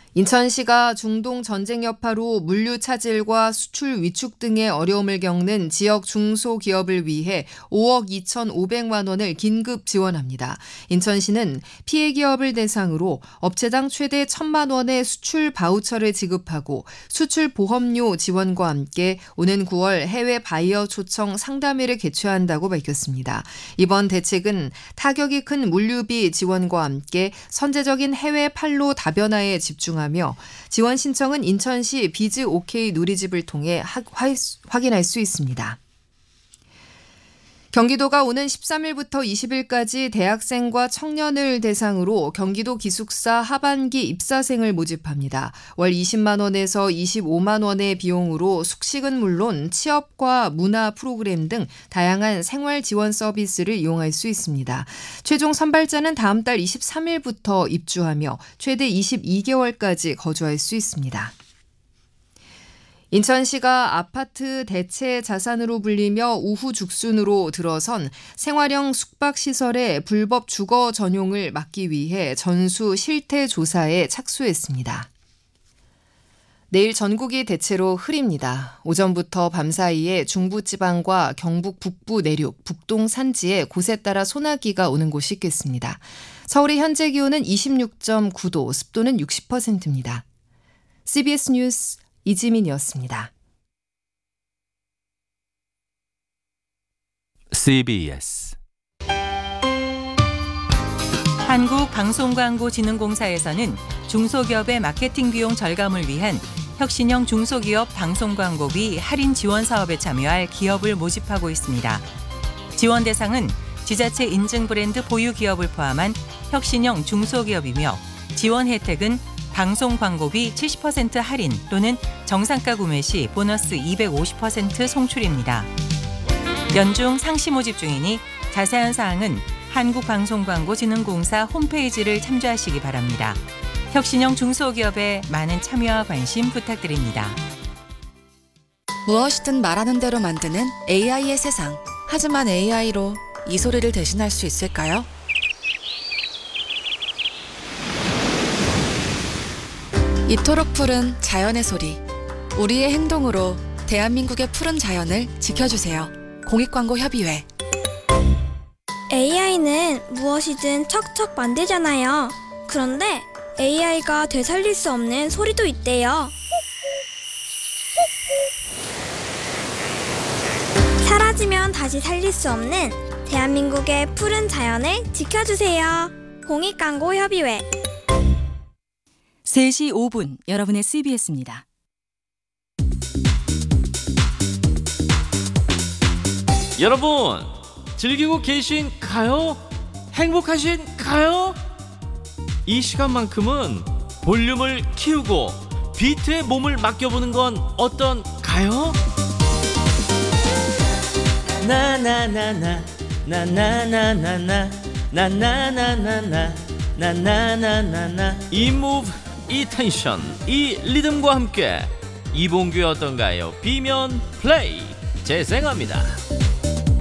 인천시가 중동 전쟁 여파로 물류 차질과 수출 위축 등의 어려움을 겪는 지역 중소기업을 위해 5억 2,500만 원을 긴급 지원합니다. 인천시는 피해 기업을 대상으로 업체당 최대 1,000만 원의 수출 바우처를 지급하고 수출 보험료 지원과 함께 오는 9월 해외 바이어 초청 상담회를 개최한다고 밝혔습니다. 이번 대책은 타격이 큰 물류비 지원과 함께 선제적인 해외 판로 다변화에 집중하며 지원 신청은 인천시 비즈 OK 누리집을 통해 확인할 수 있습니다. 경기도가 오는 13일부터 20일까지 대학생과 청년을 대상으로 경기도 기숙사 하반기 입사생을 모집합니다. 월 20만 원에서 25만 원의 비용으로 숙식은 물론 취업과 문화 프로그램 등 다양한 생활 지원 서비스를 이용할 수 있습니다. 최종 선발자는 다음 달 23일부터 입주하며 최대 22개월까지 거주할 수 있습니다. 인천시가 아파트 대체 자산으로 불리며 우후 죽순으로 들어선 생활형 숙박시설의 불법 주거 전용을 막기 위해 전수 실태 조사에 착수했습니다. 내일 전국이 대체로 흐립니다. 오전부터 밤사이에 중부지방과 경북 북부 내륙, 북동 산지에 곳에 따라 소나기가 오는 곳이 있겠습니다. 서울의 현재 기온은 26.9도, 습도는 60%입니다. CBS 뉴스 이지민이었습니다. CBS 한국방송광고진흥공사에서는 중소기업의 마케팅 비용 절감을 위한 혁신형 중소기업 방송광고비 할인 지원 사업에 참여할 기업을 모집하고 있습니다. 지원 대상은 지자체 인증 브랜드 보유 기업을 포함한 혁신형 중소기업이며 지원 혜택은 방송 광고비 70% 할인 또는 정상가 구매 시 보너스 250% 송출입니다. 연중 상시 모집 중이니 자세한 사항은 한국방송광고진흥공사 홈페이지를 참조하시기 바랍니다. 혁신형 중소기업에 많은 참여와 관심 부탁드립니다. 무엇이든 말하는 대로 만드는 AI의 세상. 하지만 AI로 이 소리를 대신할 수 있을까요? 이토록 푸른 자연의 소리. 우리의 행동으로 대한민국의 푸른 자연을 지켜주세요. 공익광고협의회. AI는 무엇이든 척척 만들잖아요. 그런데 AI가 되살릴 수 없는 소리도 있대요. 사라지면 다시 살릴 수 없는 대한민국의 푸른 자연을 지켜주세요. 공익광고협의회. 3시 5분 여러분의 CBS입니다. 여러분 즐기고 계신가요? 행복하신가요? 이 시간만큼은 볼륨을 키우고 비트에 몸을 맡겨보는 건 어떤가요? 나나나나 나나나나나 나나나나나 나나나나나 이 무브 이 텐션 이 리듬과 함께 이봉규의 어떤가요? 비면 플레이 재생합니다.